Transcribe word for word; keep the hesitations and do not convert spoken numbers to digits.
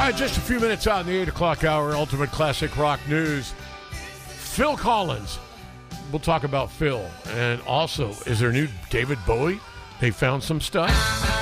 right, just a few minutes out in the eight o'clock hour, Ultimate Classic Rock News. Phil Collins. We'll talk about Phil. And also, is there new David Bowie? They found some stuff.